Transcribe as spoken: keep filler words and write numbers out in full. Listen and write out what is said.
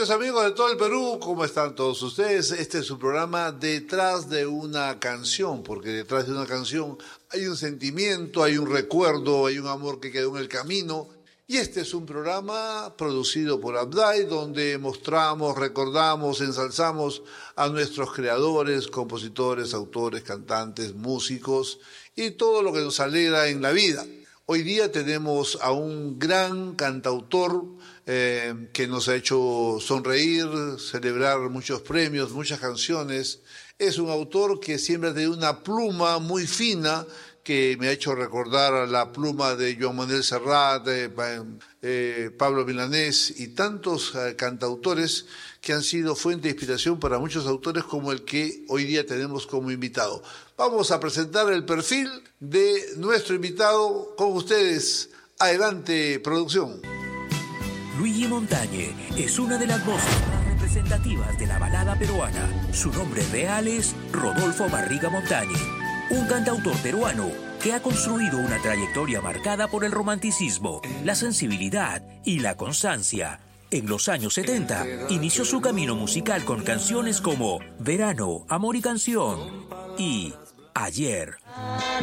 noches, amigos de todo el Perú. ¿Cómo están todos ustedes? Este es su programa Detrás de una canción, porque detrás de una canción hay un sentimiento, hay un recuerdo, hay un amor que quedó en el camino. Y este es un programa producido por Abdai, donde mostramos, recordamos, ensalzamos a nuestros creadores, compositores, autores, cantantes, músicos y todo lo que nos alegra en la vida. Hoy día tenemos a un gran cantautor eh, que nos ha hecho sonreír, celebrar muchos premios, muchas canciones. Es un autor que siempre ha tenido una pluma muy fina, que me ha hecho recordar a la pluma de Joan Manuel Serrat, eh, eh, Pablo Milanés y tantos eh, cantautores que han sido fuente de inspiración para muchos autores como el que hoy día tenemos como invitado. Vamos a presentar el perfil de nuestro invitado con ustedes. Adelante, producción. Luigi Montañe es una de las voces más representativas de la balada peruana. Su nombre real es Rodolfo Barriga Montañe, un cantautor peruano que ha construido una trayectoria marcada por el romanticismo, la sensibilidad y la constancia. En los años setenta, inició su camino musical con canciones como Verano, Amor y Canción y Ayer.